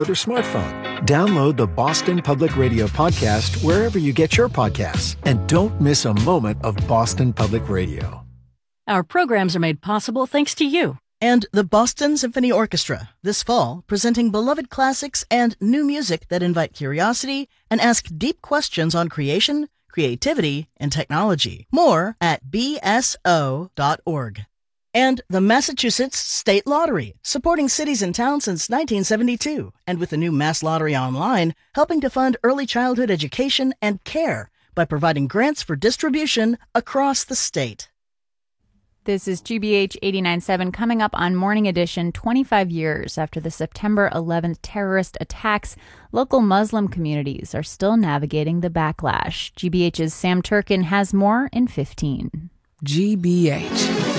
their smartphone. Download the Boston Public Radio podcast wherever you get your podcasts. And don't miss a moment of Boston Public Radio. Our programs are made possible thanks to you. And the Boston Symphony Orchestra, this fall, presenting beloved classics and new music that invite curiosity and ask deep questions on creation, creativity, and technology. More at bso.org. And the Massachusetts State Lottery, supporting cities and towns since 1972, and with the new Mass Lottery Online, helping to fund early childhood education and care by providing grants for distribution across the state. This is GBH 89.7 coming up on Morning Edition. 25 years after the September 11th terrorist attacks, local Muslim communities are still navigating the backlash. GBH's Sam Turkin has more in 15. GBH.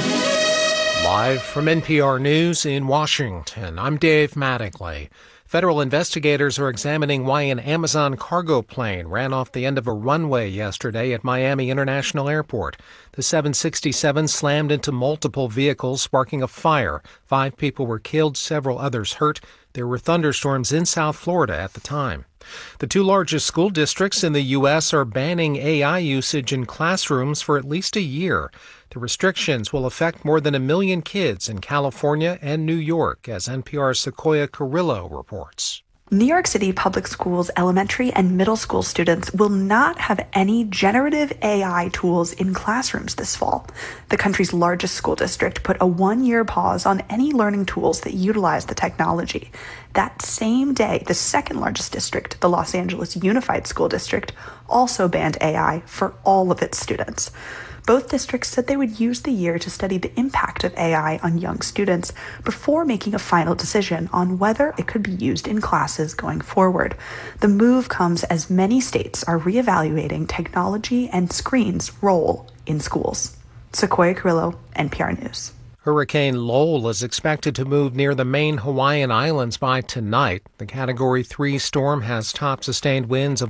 Live from NPR News in Washington, I'm Dave Mattingly. Federal investigators are examining why an Amazon cargo plane ran off the end of a runway yesterday at Miami International Airport. The 767 slammed into multiple vehicles, sparking a fire. 5 people were killed, several others hurt. There were thunderstorms in South Florida at the time. The 2 largest school districts in the U.S. are banning AI usage in classrooms for at least a year. The restrictions will affect more than 1 million kids in California and New York, as NPR's Sequoia Carrillo reports. New York City public schools elementary and middle school students will not have any generative AI tools in classrooms this fall. The country's largest school district put a 1-year pause on any learning tools that utilize the technology. That same day, the second largest district, the Los Angeles Unified School District, also banned AI for all of its students. Both districts said they would use the year to study the impact of AI on young students before making a final decision on whether it could be used in classes going forward. The move comes as many states are reevaluating technology and screens' role in schools. Sequoia Carrillo, NPR News. Hurricane Lowell is expected to move near the main Hawaiian Islands by tonight. The Category 3 storm has top sustained winds of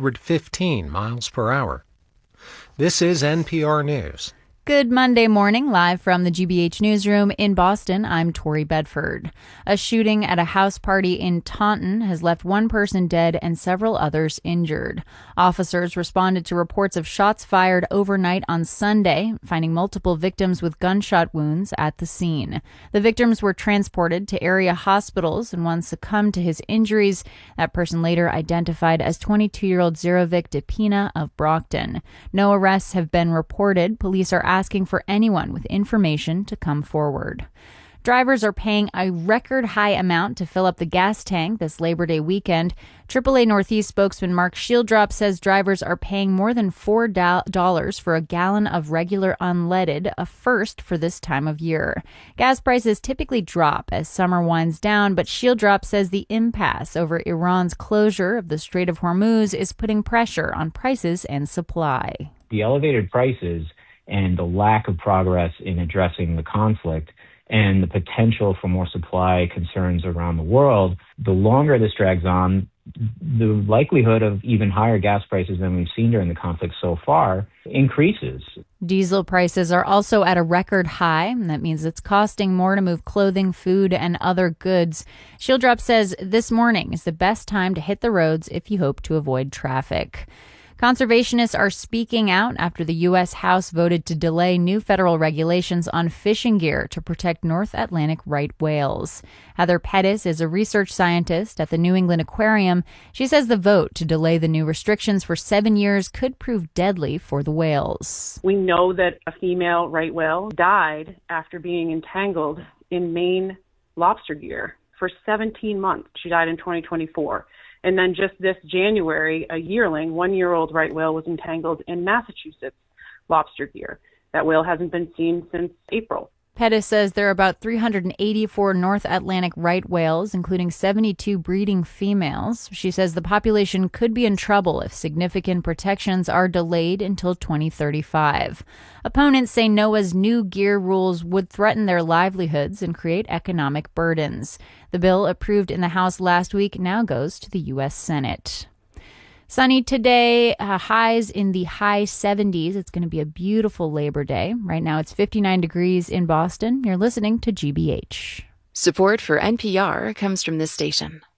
115 miles per hour. This is NPR News. Good Monday morning, live from the GBH newsroom in Boston. I'm Tori Bedford. A shooting at a house party in Taunton has left 1 person dead and several others injured. Officers responded to reports of shots fired overnight on Sunday, finding multiple victims with gunshot wounds at the scene. The victims were transported to area hospitals and one succumbed to his injuries. That person later identified as 22-year-old Zerovic DePina of Brockton. No arrests have been reported. Police are asking for anyone with information to come forward. Drivers are paying a record high amount to fill up the gas tank this Labor Day weekend. AAA Northeast spokesman Mark Shieldrop says drivers are paying more than $4 for a gallon of regular unleaded, a first for this time of year. Gas prices typically drop as summer winds down, but Shieldrop says the impasse over Iran's closure of the Strait of Hormuz is putting pressure on prices and supply. The elevated prices and the lack of progress in addressing the conflict and the potential for more supply concerns around the world, the longer this drags on, the likelihood of even higher gas prices than we've seen during the conflict so far increases. Diesel prices are also at a record high, and that means it's costing more to move clothing, food, and other goods. Shieldrop says this morning is the best time to hit the roads if you hope to avoid traffic. Conservationists are speaking out after the U.S. House voted to delay new federal regulations on fishing gear to protect North Atlantic right whales. Heather Pettis is a research scientist at the New England Aquarium. She says the vote to delay the new restrictions for 7 years could prove deadly for the whales. We know that a female right whale died after being entangled in Maine lobster gear for 17 months. She died in 2024. And then just this January, a yearling, 1-year-old right whale was entangled in Massachusetts lobster gear. That whale hasn't been seen since April. Pettis says there are about 384 North Atlantic right whales, including 72 breeding females. She says the population could be in trouble if significant protections are delayed until 2035. Opponents say NOAA's new gear rules would threaten their livelihoods and create economic burdens. The bill, approved in the House last week, now goes to the U.S. Senate. Sunny today, highs in the high 70s. It's going to be a beautiful Labor Day. Right now it's 59 degrees in Boston. You're listening to GBH. Support for NPR comes from this station.